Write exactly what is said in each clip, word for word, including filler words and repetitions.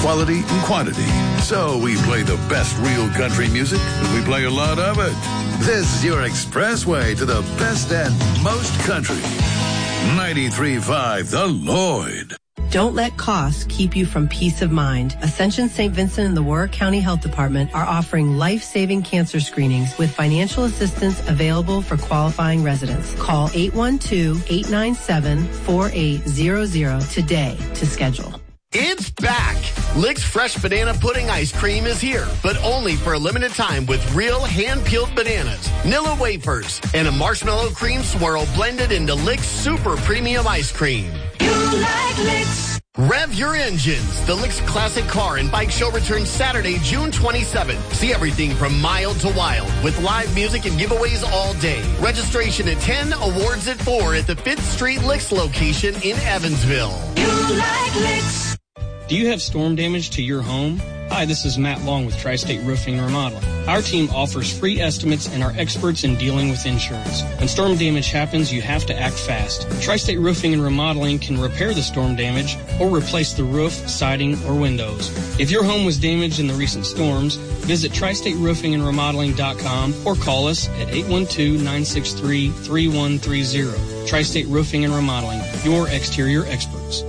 quality and quantity. So we play the best real country music, and we play a lot of it. This is your expressway to the best and most country. ninety-three point five The Lloyd. Don't let costs keep you from peace of mind. Ascension Saint Vincent and the Warwick County Health Department are offering life-saving cancer screenings with financial assistance available for qualifying residents. Call eight one two, eight nine seven, four eight zero zero today to schedule. It's back! Lick's Fresh Banana Pudding Ice Cream is here, but only for a limited time with real hand-peeled bananas, Nilla wafers, and a marshmallow cream swirl blended into Lick's Super Premium Ice Cream. You like Lick's. Rev your engines. The Lick's Classic Car and Bike Show returns Saturday, June twenty-seventh. See everything from mild to wild with live music and giveaways all day. Registration at ten, awards at four at the fifth Street Lick's location in Evansville. You like Lick's. Do you have storm damage to your home? Hi, this is Matt Long with Tri-State Roofing and Remodeling. Our team offers free estimates and are experts in dealing with insurance. When storm damage happens, you have to act fast. Tri-State Roofing and Remodeling can repair the storm damage or replace the roof, siding, or windows. If your home was damaged in the recent storms, visit tri state roofing and remodeling dot com or call us at eight one two, nine six three, three one three zero. Tri-State Roofing and Remodeling, your exterior experts.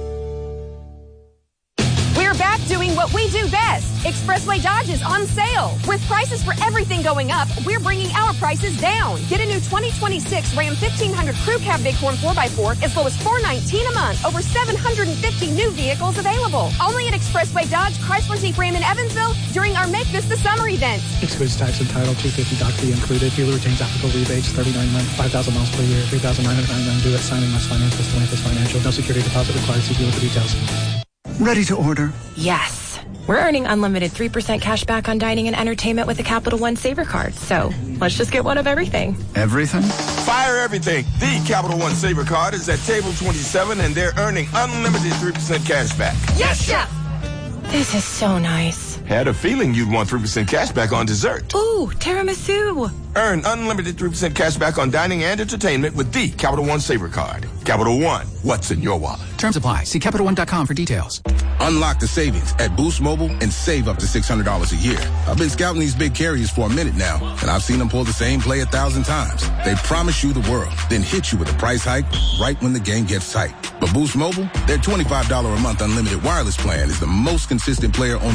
We're back doing what we do best. Expressway Dodge is on sale. With prices for everything going up, we're bringing our prices down. Get a new twenty twenty-six Ram fifteen hundred Crew Cab Bighorn four by four as low as four hundred nineteen dollars a month. Over seven hundred fifty new vehicles available. Only at Expressway Dodge, Chrysler Jeep Ram in Evansville during our Make This the Summer event. Excludes tax and title, two hundred fifty dollars doc fee included. Dealer retains applicable rebates, thirty-nine months, five thousand miles per year, three thousand nine hundred ninety-nine due at signing must finance with Stellantis Financial. No security deposit required. See dealer for details. Ready to order? Yes. We're earning unlimited three percent cash back on dining and entertainment with the Capital One Saver Card. So let's just get one of everything. Everything? Fire everything. The Capital One Saver Card is at table twenty-seven, and they're earning unlimited three percent cash back. Yes, Chef! This is so nice. Had a feeling you'd want three percent cash back on dessert. Ooh, tiramisu. Earn unlimited three percent cash back on dining and entertainment with the Capital One Saver Card. Capital One, what's in your wallet? Terms apply. See Capital One dot com for details. Unlock the savings at Boost Mobile and save up to six hundred dollars a year. I've been scouting these big carriers for a minute now, and I've seen them pull the same play a thousand times. They promise you the world, then hit you with a price hike right when the game gets tight. But Boost Mobile, their twenty-five dollars a month unlimited wireless plan is the most consistent player on